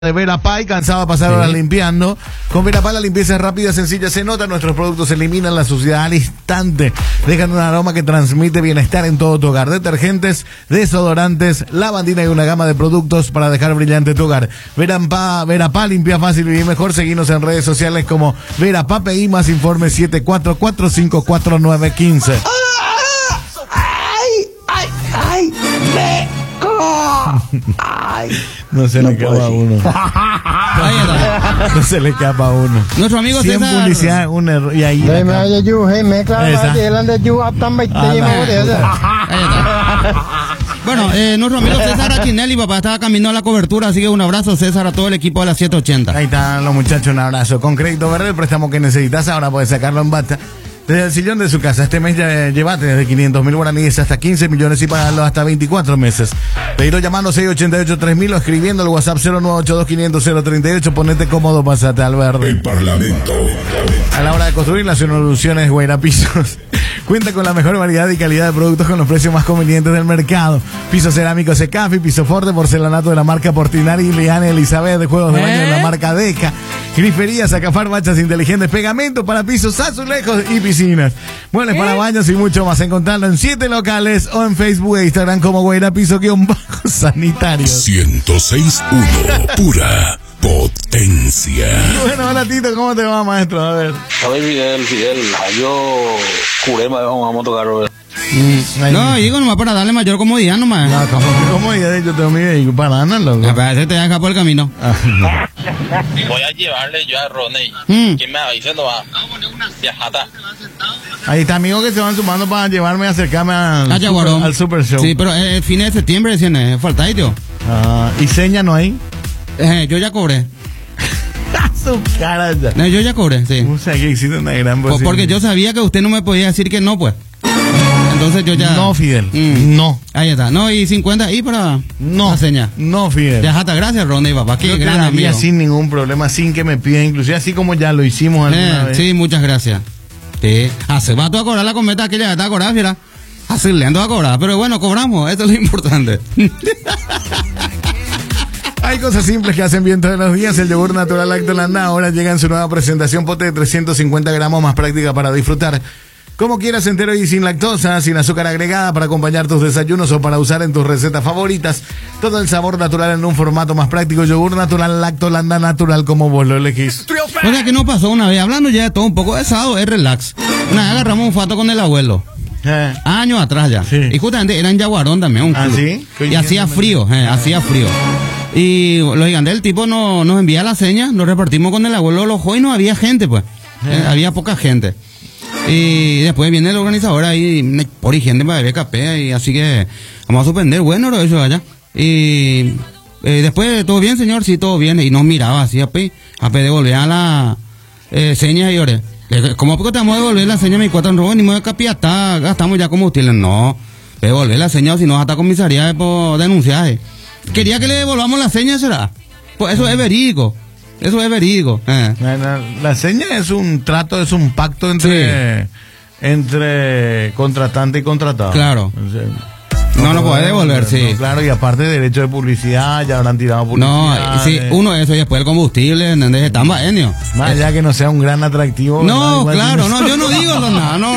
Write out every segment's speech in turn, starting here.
De Verapay, cansado de pasar horas limpiando. Con Verapay la limpieza es rápida, sencilla, se nota. Nuestros productos eliminan la suciedad al instante, dejan un aroma que transmite bienestar en todo tu hogar. Detergentes, desodorantes, lavandina y una gama de productos para dejar brillante tu hogar. Verapay limpia fácil, vivir mejor. Seguinos en redes sociales como Verapay y más informes 74454915. No se le escapa a uno. No se le escapa a uno. Nuestro amigo César. César. Publicidad, un error. Y ahí. Bueno, nuestro amigo César Achinelli, papá, estaba caminando a la cobertura, así que un abrazo, César, a todo el equipo de la 780. Ahí están los muchachos, un abrazo. Con Crédito Verde, el préstamo que necesitas ahora puedes sacarlo en bata. Desde el sillón de su casa, este mes ya llévate desde 500.000 guaraníes hasta 15 millones y pagarlo hasta 24 meses. Pedilo llamando 688-3000 o escribiendo al WhatsApp 0982-500-038. Ponete cómodo, pásate al verde. El Parlamento. A la hora de construir las soluciones Guairapisos. Cuenta con la mejor variedad y calidad de productos con los precios más convenientes del mercado. Piso cerámico Secafi, piso Forte, porcelanato de la marca Portinari y Liane Elizabeth, de juegos de baño de la marca Deca. Griferías, Acafar, machas inteligentes, pegamento para pisos, azulejos y piscinas. Muebles para baños y mucho más. Encontrarlo en 7 locales o en Facebook e Instagram como Guairapiso-sanitario. 106.1 Pura potencia. Bueno, hola Tito, ¿cómo te va, maestro? A ver. Fidel, yo curé, vamos a tocar. No, digo nomás para darle mayor comodidad nomás. No, ¿cómo ya yo tengo mi vehículo para ganar, loco? A veces te deja por el camino. Voy a llevarle yo a Roney. ¿Quién me va diciendo? Va. Viajata. Ahí está, amigos que se van sumando para llevarme a acercarme al Super Show. Sí, pero el fin de septiembre decían, falta ahí, tío. ¿Y seña no hay? Yo ya cobré. Su cara ya. No, yo ya cobré, sí. O sea, que existe una gran posibilidad. Porque yo sabía que usted no me podía decir que no, pues. Entonces yo ya... No, Fidel. No. Ahí está. No, y 50 ahí para la seña. No, Fidel. Ya está. Gracias, Ronnie, papá. Qué gran amigo. Sin ningún problema, sin que me pidan, inclusive así como ya lo hicimos alguna vez. Sí, muchas gracias. Sí. Se va tú a cobrar la cometa aquella que está a cobrar, fiera. Así le ando a cobrar. Pero bueno, cobramos. Esto es lo importante. Hay cosas simples que hacen bien todos los días. El yogur natural Lactolanda ahora llega en su nueva presentación, pote de 350 gramos, más práctica para disfrutar. Como quieras, entero y sin lactosa, sin azúcar agregada, para acompañar tus desayunos o para usar en tus recetas favoritas. Todo el sabor natural en un formato más práctico. Yogur natural Lactolanda, natural como vos lo elegís. O sea que no pasó una vez, hablando ya de todo un poco de sábado, es relax. Una vez agarramos un fato con el abuelo. Años atrás ya. Sí. Y justamente era en Yaguarón también, un club. ¿Sí? Y hacía frío, hacía frío. Y lo gigante, el tipo nos envía la seña, nos repartimos con el abuelo los juegos y no había gente, pues. Había poca gente. Y después viene el organizador ahí, por higiene para beber café, y así que vamos a suspender, bueno, eso allá. Y después, ¿todo bien, señor? Sí, todo bien. Y nos miraba así, a devolver a la seña y oré. ¿Cómo porque te vamos a devolver la seña? Mi cuatro robos, ni me voy a capiatar, gastamos ya combustible. No, devolver la seña, si no, hasta comisaría por denunciaje. Quería que le devolvamos la seña, ¿será? Pues eso es verídico. Eso es verídico. La seña es un trato, es un pacto entre contratante y contratado. Claro. O sea, no lo puede devolver, sí. No, claro, y aparte de derecho de publicidad, ya habrán tirado publicidad. No, sí, uno eso, y después el combustible, ¿entendés? Están baenios. Más allá que no sea un gran atractivo. No, claro, no, yo no digo nada, no.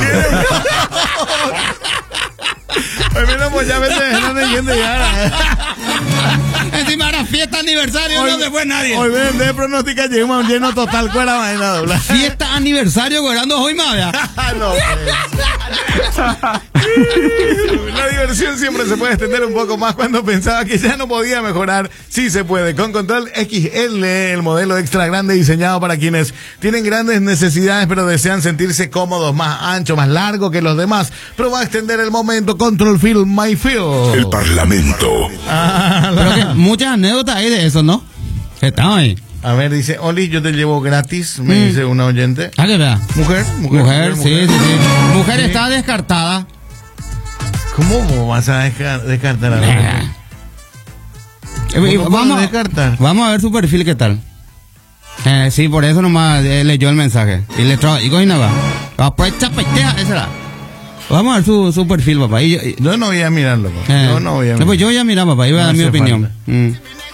Pues mira, pues ya vete dejando de gente ya. Encima era fiesta aniversario, hoy, no se fue nadie. Hoy de pronostica llegamos a un lleno total, cuera vaina doblar. Fiesta aniversario, cobrando hoy más, ¿ya? No, la diversión siempre se puede extender un poco más cuando pensaba que ya no podía mejorar. Sí se puede. Con Control XL, el modelo extra grande diseñado para quienes tienen grandes necesidades pero desean sentirse cómodos, más ancho, más largo que los demás. Pero va a extender el momento. Control Feel My Feel. El Parlamento. Pero que muchas anécdotas hay de eso, ¿no? Estamos ahí. A ver, dice, Oli, yo te llevo gratis, me dice una oyente. ¿A qué vea? Mujer, sí. Mujer está descartada. ¿Cómo vas a descartar a la mujer? Vamos a ver su perfil, ¿qué tal? Sí, por eso nomás leyó el mensaje. Y le trajo, y coge nada. Vamos a ver su perfil, papá. Yo no voy a mirarlo, papá. Yo no voy a mirarlo. Pues yo voy a mirar, papá, y voy a dar mi opinión.